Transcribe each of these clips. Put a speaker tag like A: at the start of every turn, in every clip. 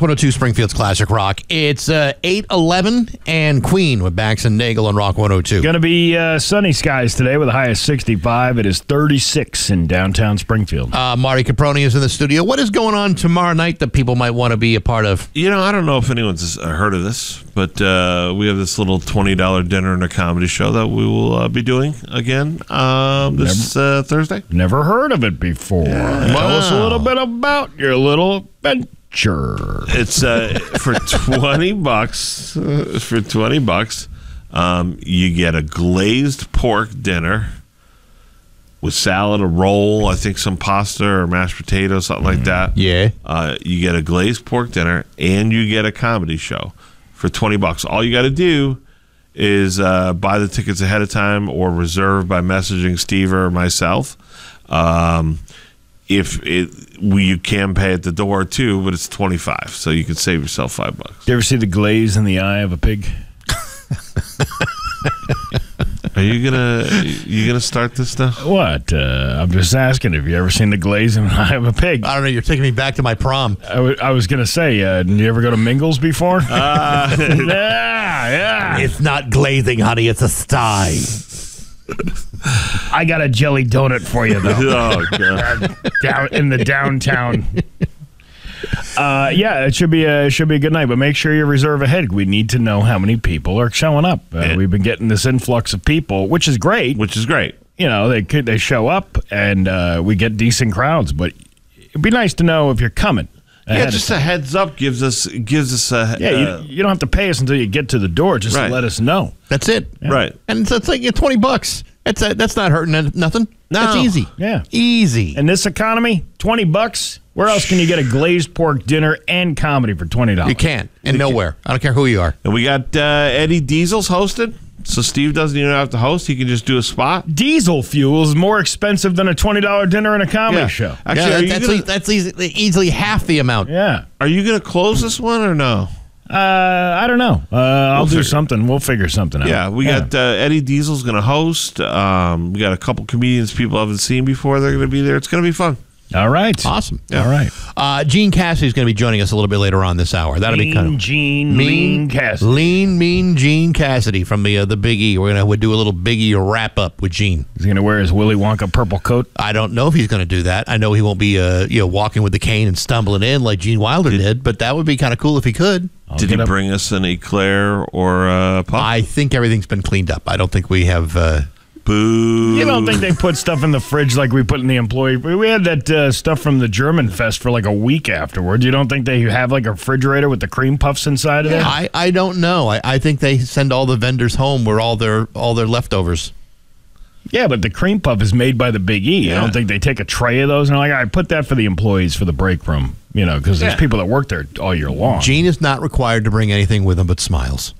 A: 102 Springfield's Classic Rock. It's 8:11 and Queen with Bax and Nagel on Rock 102.
B: Going to be sunny skies today with a high of 65. It is 36 in downtown Springfield.
A: Marty Caproni is in the studio. What is going on tomorrow night that people might want to be a part of?
C: I don't know if anyone's heard of this, but we have this little $20 dinner and a comedy show that we will be doing again this Thursday.
B: Never heard of it before.
A: Yeah.
B: Tell us a little bit about your little adventure.
C: It's for $20. For $20, you get a glazed pork dinner with salad, a roll, I think some pasta or mashed potatoes, something like that.
A: Yeah.
C: You get a glazed pork dinner and you get a comedy show for $20. All you got to do is buy the tickets ahead of time or reserve by messaging Steve or myself. You can pay at the door too, but it's $25, so you can save yourself $5.
B: You ever see the glaze in the eye of a pig?
C: Are you gonna start this stuff?
B: What? I'm just asking. Have you ever seen the glaze in the eye of a pig?
A: I don't know. You're taking me back to my prom.
B: I was gonna say. Did you ever go to Mingles before? Yeah.
A: It's not glazing, honey. It's a sty.
B: I got a jelly donut for you, though.
C: Oh, God.
B: Down in the downtown. It should be a good night, but make sure you reserve ahead. We need to know how many people are showing up. We've been getting this influx of people, which is great. They show up and we get decent crowds, but it'd be nice to know if you're coming.
C: Just a heads up gives us a
B: you don't have to pay us until you get to the door. Just let us know.
A: That's it.
C: Yeah. Right.
A: And it's like $20. That's not hurting nothing.
C: No.
A: That's easy.
B: Yeah.
A: Easy.
B: In this economy, $20. Where else can you get a glazed pork dinner and comedy for $20?
A: You can't. And nowhere. I don't care who you are.
C: And we got Eddie Diesel's hosted. So Steve doesn't even have to host. He can just do a spot.
B: Diesel fuel is more expensive than a $20 dinner and a comedy show.
C: Actually,
A: that's easily half the amount.
B: Yeah.
C: Are you going to close this one or no?
B: I don't know. I'll do something. We'll figure something out.
C: Yeah, we got Eddie Diesel's going to host. We got a couple comedians people haven't seen before. They're going to be there. It's going to be fun.
B: All right.
A: Awesome.
B: Yeah. All right.
A: Gene Cassidy's going to be joining us a little bit later on this hour. That'll be kind of
B: Lean Cassidy.
A: Mean Gene Cassidy from the Big E. We're going to do a little Big E wrap up with Gene.
B: He's going to wear his Willy Wonka purple coat.
A: I don't know if he's going to do that. I know he won't be walking with the cane and stumbling in like Gene Wilder did, but that would be kind of cool if he could.
C: Did he bring us an eclair or a puff?
A: I think everything's been cleaned up. I don't think we have.
C: Boo.
B: You don't think they put stuff in the fridge like we put in the employee? We had that stuff from the German Fest for like a week afterwards. You don't think they have like a refrigerator with the cream puffs inside of it?
A: I don't know. I think they send all the vendors home with all their leftovers.
B: Yeah, but the cream puff is made by the Big E. Yeah. I don't think they take a tray of those and they're like, all right, put that for the employees for the break room. Because there's people that work there all year long.
A: Gene is not required to bring anything with him but smiles.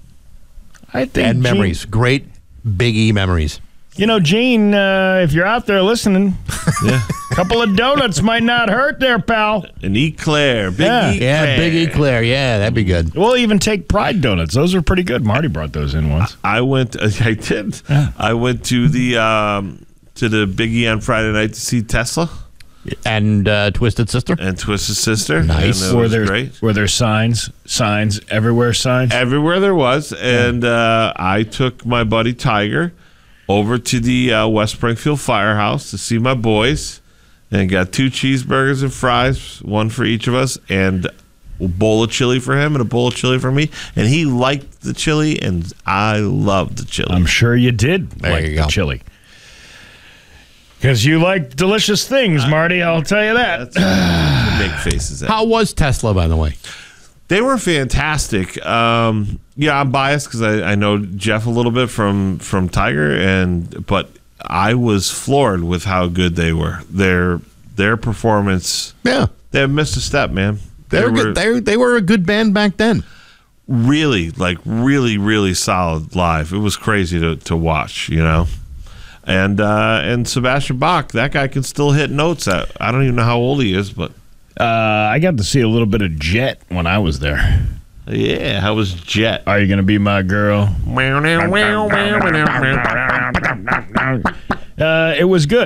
B: I think
A: and memories. Great Big E memories.
B: Gene, if you're out there listening, a couple of donuts might not hurt there, pal.
C: An eclair. Big eclair.
A: Yeah, big eclair. Yeah, that'd be good.
B: We'll even take Pride donuts. Those are pretty good. Marty brought those in once.
C: I did. Yeah. I went to the Big E on Friday night to see Tesla.
A: And Twisted Sister.
C: Nice.
B: And were there signs everywhere?
C: Everywhere there was. And I took my buddy Tiger over to the West Springfield Firehouse to see my boys, and got 2 cheeseburgers and fries, one for each of us, and a bowl of chili for him and a bowl of chili for me. And he liked the chili, and I loved the chili.
B: I'm sure you did like the chili. Because you like delicious things, Marty, I'll tell you that.
C: Big faces.
A: How was Tesla, by the way?
C: They were fantastic. I'm biased because I know Jeff a little bit from Tiger, but I was floored with how good they were. Their performance.
A: Yeah,
C: they haven't missed a step, man.
A: They were good. They were a good band back then.
C: Really, really solid live. It was crazy to watch, And Sebastian Bach, that guy can still hit notes. I don't even know how old he is, but.
B: I got to see a little bit of Jet when I was there.
C: Yeah, how was Jet?
B: Are you going to be my girl? It was good.